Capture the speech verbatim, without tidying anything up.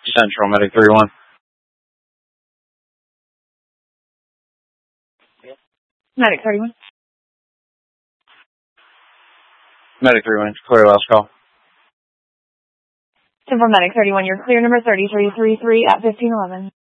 Central, Medic three one. Medic thirty-one. Medic three one, clear last call. So for Medic thirty-one, you're clear number thirty-three thirty-three at fifteen eleven.